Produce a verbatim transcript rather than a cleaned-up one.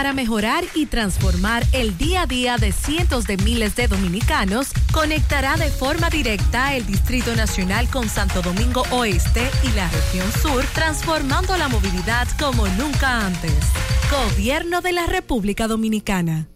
para mejorar y transformar el día a día de cientos de miles de dominicanos, conectará de forma directa el Distrito Nacional con Santo Domingo Oeste y la región sur, transformando la movilidad como nunca antes. Gobierno de la República Dominicana.